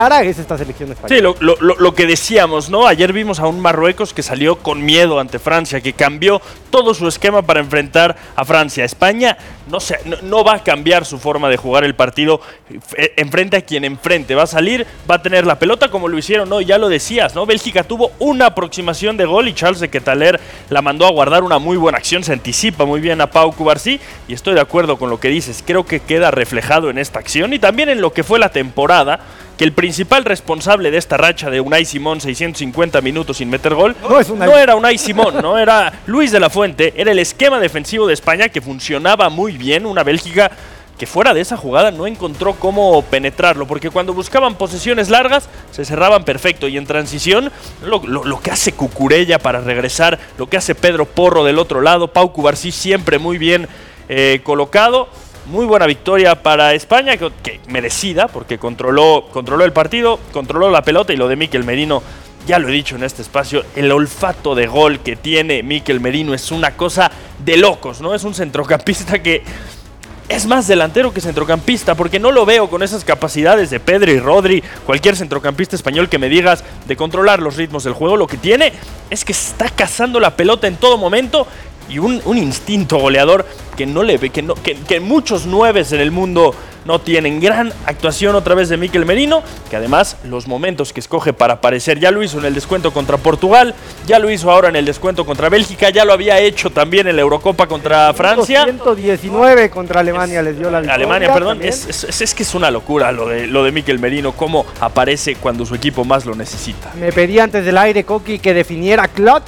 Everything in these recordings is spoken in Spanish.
es esta selección española. Sí, lo que decíamos, ¿no? Ayer vimos a un Marruecos que salió con miedo ante Francia, que cambió todo su esquema para enfrentar a Francia. España no va a cambiar su forma de jugar el partido, enfrente a quien enfrente. Va a salir, va a tener la pelota como lo hicieron, ¿no? Ya lo decías, ¿no? Bélgica tuvo una aproximación de gol y Charles de Ketelaere la mandó a guardar, una muy buena acción, se anticipa muy bien a Pau Cubarsí, y estoy de acuerdo con lo que dices. Creo que queda reflejado en esta acción y también en lo que fue la temporada, que el principal responsable de esta racha de Unai Simón, 650 minutos sin meter gol, no era Unai Simón, no era Luis de la Fuente, era el esquema defensivo de España que funcionaba muy bien. Una Bélgica que fuera de esa jugada no encontró cómo penetrarlo, porque cuando buscaban posesiones largas se cerraban perfecto, y en transición lo que hace Cucurella para regresar, lo que hace Pedro Porro del otro lado, Pau Cubarsí siempre muy bien colocado. Muy buena victoria para España, que merecida, porque controló el partido, controló la pelota, y lo de Mikel Merino, ya lo he dicho en este espacio, el olfato de gol que tiene Mikel Merino es una cosa de locos, ¿no? Es un centrocampista que es más delantero que centrocampista, porque no lo veo con esas capacidades de Pedri, Rodri, cualquier centrocampista español que me digas, de controlar los ritmos del juego. Lo que tiene es que está cazando la pelota en todo momento, y un instinto goleador que muchos nueves en el mundo no tienen. Gran actuación otra vez de Mikel Merino, que además los momentos que escoge para aparecer, ya lo hizo en el descuento contra Portugal, ya lo hizo ahora en el descuento contra Bélgica, ya lo había hecho también en la Eurocopa contra Francia. 119 contra Alemania les dio la victoria. Alemania, perdón. Es que es una locura lo de Mikel Merino, cómo aparece cuando su equipo más lo necesita. Me pedí antes del aire, Coqui, que definiera clutch.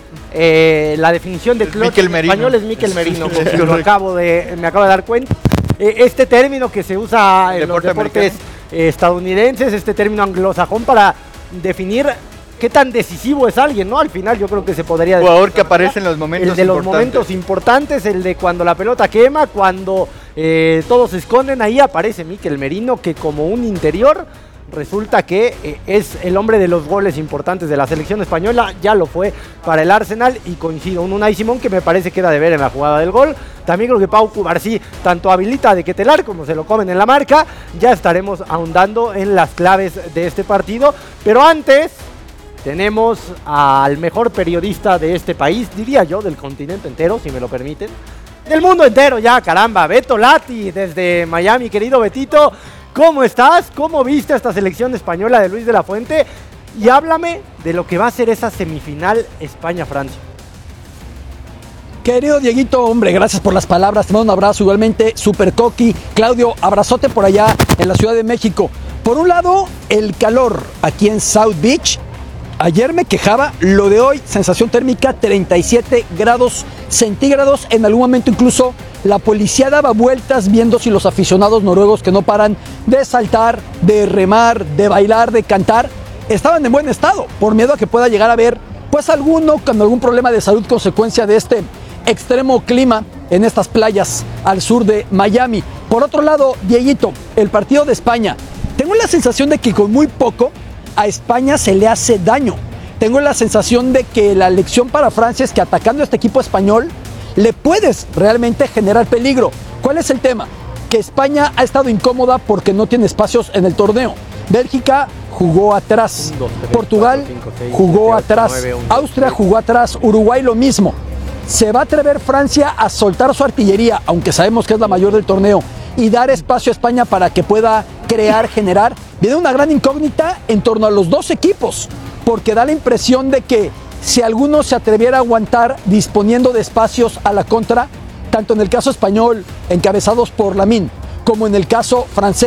La definición de clutch en español es Mikel Merino, me acabo de dar cuenta. Este término que se usa en los deportes estadounidenses, este término anglosajón para definir qué tan decisivo es alguien, ¿no? Al final yo creo que se podría decir. Jugador que aparece en los momentos importantes. El de los momentos importantes, el de cuando la pelota quema, cuando todos se esconden, ahí aparece Mikel Merino, que como un interior resulta que es el hombre de los goles importantes de la selección española. Ya lo fue para el Arsenal, y coincido, un Unai Simón que me parece queda de ver en la jugada del gol. También creo que Pau Cubarsí tanto habilita de Ketelaere como se lo comen en la marca. Ya estaremos ahondando en las claves de este partido, pero antes tenemos al mejor periodista de este país, diría yo, del continente entero, si me lo permiten, del mundo entero ya, caramba, Beto Lati desde Miami. Querido Betito, ¿cómo estás? ¿Cómo viste a esta selección española de Luis de la Fuente? Y háblame de lo que va a ser esa semifinal España-Francia. Querido Dieguito, hombre, gracias por las palabras. Te mando un abrazo igualmente, Super Coqui. Claudio, abrazote por allá en la Ciudad de México. Por un lado, el calor aquí en South Beach. Ayer me quejaba, lo de hoy, sensación térmica 37 grados centígrados. En algún momento incluso la policía daba vueltas viendo si los aficionados noruegos, que no paran de saltar, de remar, de bailar, de cantar, estaban en buen estado, por miedo a que pueda llegar a haber pues alguno con algún problema de salud consecuencia de este extremo clima en estas playas al sur de Miami. Por otro lado, Dieguito, el partido de España, tengo la sensación de que con muy poco a España se le hace daño. Tengo la sensación de que la lección para Francia es que atacando a este equipo español le puedes realmente generar peligro. ¿Cuál es el tema? Que España ha estado incómoda porque no tiene espacios en el torneo. Bélgica jugó atrás, Portugal jugó atrás, Austria jugó atrás, Uruguay lo mismo. ¿Se va a atrever Francia a soltar su artillería, aunque sabemos que es la mayor del torneo, y dar espacio a España para que pueda crear, generar? Viene una gran incógnita en torno a los dos equipos, porque da la impresión de que si alguno se atreviera a aguantar disponiendo de espacios a la contra, tanto en el caso español, encabezados por Lamine, como en el caso francés,